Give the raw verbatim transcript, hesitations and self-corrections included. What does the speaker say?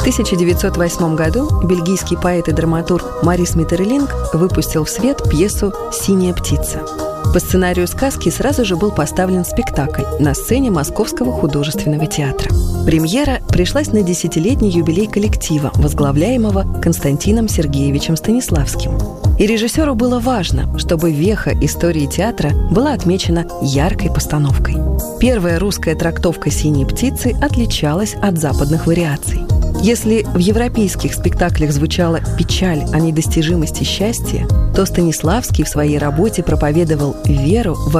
В тысяча девятьсот восьмом году бельгийский поэт и драматург Марис Метерлинк выпустил в свет пьесу «Синяя птица». По сценарию сказки сразу же был поставлен спектакль на сцене Московского художественного театра. Премьера пришлась на десятилетний юбилей коллектива, возглавляемого Константином Сергеевичем Станиславским. И режиссеру было важно, чтобы веха истории театра была отмечена яркой постановкой. Первая русская трактовка «Синей птицы» отличалась от западных вариаций. Если в европейских спектаклях звучала печаль о недостижимости счастья, то Станиславский в своей работе проповедовал веру в